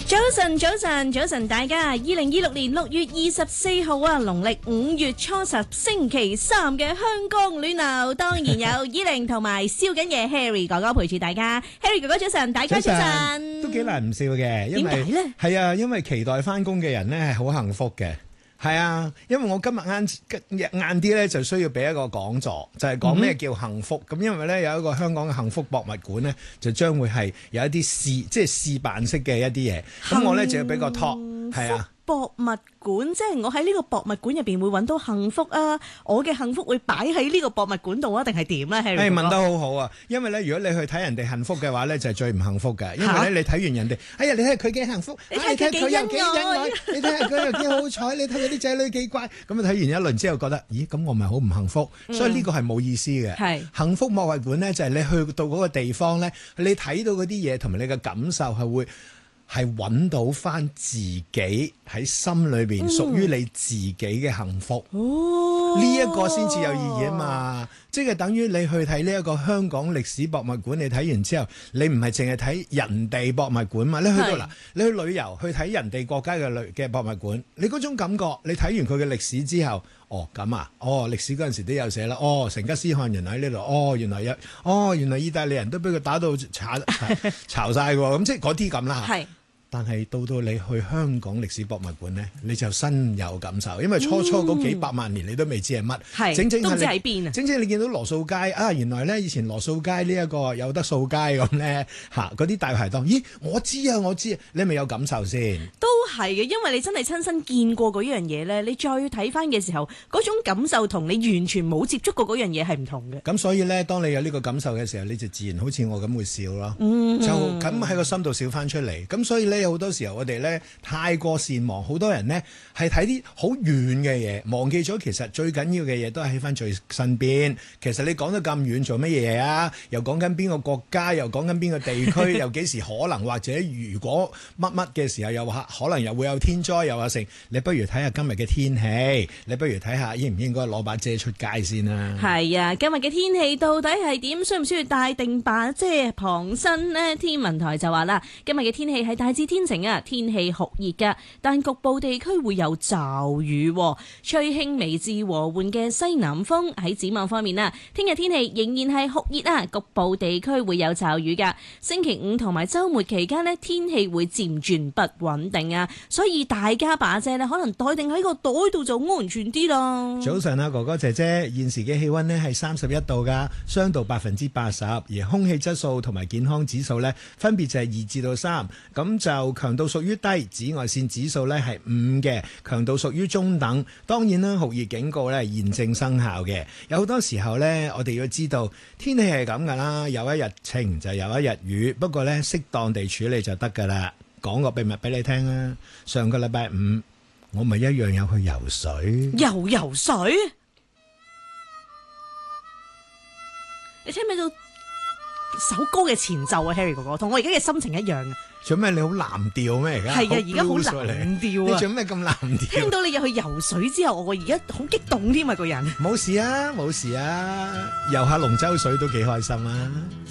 早晨，早晨，早晨，大家！2026年6月24號啊，農曆5月初10星期三嘅香港暖流，當然有依玲同埋燒緊嘢 Harry 哥哥陪住大家。Harry 哥哥早晨，大家早晨。 都幾難唔笑嘅， 點解咧？ 係啊，因為期待翻工嘅人咧係好幸福嘅。係啊，因為我今日晏啲咧就需要俾一個講座，就係講咩叫幸福。咁因為咧有一個香港嘅幸福博物館咧，就將會係有一啲即係試辦式嘅一啲嘢。咁我咧就要俾個 talk， 係啊。 博物館即係我喺呢個博物館入邊會揾到幸福啊！我嘅幸福會擺喺呢個博物館度啊，定係點咧？Harry 問得好好啊！因為咧，如果你去睇人哋幸福嘅話咧，就係最唔幸福嘅。因為咧，你睇完人哋，哎呀，你睇下佢幾幸福， 你睇佢幾恩愛， 你睇下佢又幾好彩，你睇佢啲仔女幾乖。咁睇完一輪之後，覺得，咦，咁我咪好唔幸福？所以呢個係冇意思嘅。係幸福博物館咧，就係你去到嗰個地方咧，你睇到嗰啲嘢同埋你嘅感受係揾到翻自己喺心裏邊屬於你自己嘅幸福，呢一個先至有意義啊嘛！即係等於你去睇呢一個香港歷史博物館，你睇完之後，你唔係淨係睇人哋博物館嘛？你去到嗱，你去旅遊去睇人哋國家嘅博物館，你嗰種感覺，你睇完佢嘅歷史之後，咁啊，歷史嗰陣時都有寫啦，成吉思汗人喺呢度，原來意大利人都俾佢打到巢晒喎，咁即係嗰啲咁啦。係。但係到你去香港歷史博物館呢，你就深有感受，因為初嗰幾百萬年你都未知係乜，整整都唔知喺邊啊！整整你見到羅素街啊，原來呢以前羅素街呢一個有得掃街咁呢，嗰啲大排檔，咦我知啊，你係咪有感受先？ 都係嘅，因為你真係親身見過嗰樣嘢呢，你再睇翻嘅時候，嗰種感受同你完全冇接觸過嗰樣嘢係唔同嘅。咁所以呢，當你有呢個感受嘅時候，你就自然好似我咁會笑咯，就咁喺個心度笑翻出嚟。咁所以呢。有好多時候我哋咧太過善忘，好多人呢係睇啲好遠嘅嘢，忘記咗其實最緊要嘅嘢都係喺翻最身邊。其實你講得咁遠做乜嘢啊？又講緊邊個國家，又講緊邊個地區，又幾時可能或者如果乜嘅時候又可能又會有天災又有成。你不如睇下今日嘅天氣，你不如睇下應唔應該攞把遮出街先啦。係啊，今日嘅天氣到底係點？需唔需要帶定把遮傍身呢？天文台就話啦，今日嘅天氣係大致天晴啊，天氣酷熱㗎，但局部地區會有驟雨，吹輕微至和緩嘅西南風。喺展望方面啊，聽日天氣仍然係酷熱啊，局部地區會有驟雨㗎。星期五同埋週末期間呢，天氣會漸轉不穩定啊，所以大家把遮呢可能袋定喺個袋度就安全啲咯。 早晨啊，哥哥姐姐，現時嘅氣溫呢係31度㗎，霜度80%，而空氣質素同埋健康指數呢分別就係2至3，咁就強度屬於低，紫外線指數呢係5嘅，強度屬於中等。當然啦，酷熱警告呢現正生效嘅。有好多時候呢，我哋要知道天氣係咁噶啦，有一日晴就有一日雨，不過呢，適當地處理就得噶啦。講個秘密俾你聽啊，上個禮拜5我咪一樣有去游水。 游水？你聽唔聽到首歌嘅前奏啊 ，Harry 哥哥，同我而家嘅心情一樣啊！ 做咩你好藍調咩？而家係啊，而家好藍調啊！ 你做咩咁藍調？ 聽到你入去游水之後，我而家好激動添啊！個人冇事啊，冇事啊，游下龍舟水都幾開心啊！